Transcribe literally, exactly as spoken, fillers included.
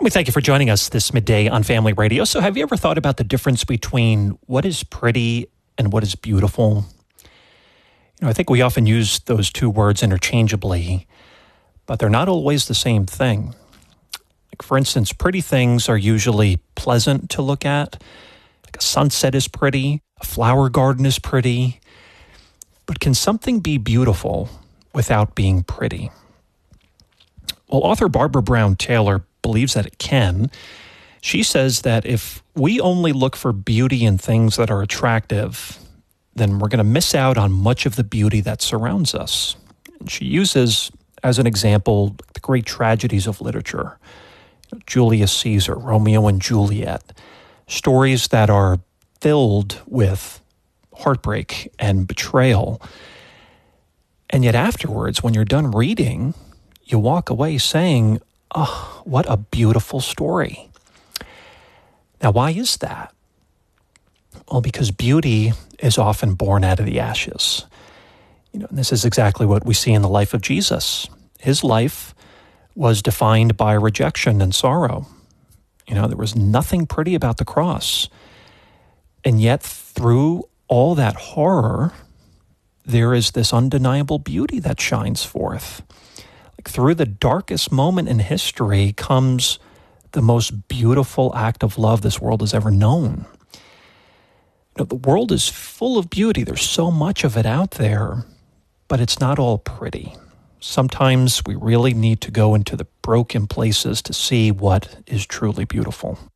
We thank you for joining us this midday on Family Radio. So have you ever thought about the difference between what is pretty and what is beautiful? You know, I think we often use those two words interchangeably, but they're not always the same thing. Like, for instance, pretty things are usually pleasant to look at. Like a sunset is pretty, a flower garden is pretty. But can something be beautiful without being pretty? Well, author Barbara Brown Taylor believes that it can. She says that if we only look for beauty in things that are attractive, then we're going to miss out on much of the beauty that surrounds us. And she uses, as an example, the great tragedies of literature. Julius Caesar, Romeo and Juliet, stories that are filled with heartbreak and betrayal. And yet afterwards, when you're done reading, you walk away saying, oh, what a beautiful story. Now, why is that? Well, because beauty is often born out of the ashes. You know, and this is exactly what we see in the life of Jesus. His life was defined by rejection and sorrow. You know, there was nothing pretty about the cross. And yet, through all that horror, there is this undeniable beauty that shines forth. Like, through the darkest moment in history comes the most beautiful act of love this world has ever known. You know, the world is full of beauty. There's so much of it out there, but it's not all pretty. Sometimes we really need to go into the broken places to see what is truly beautiful.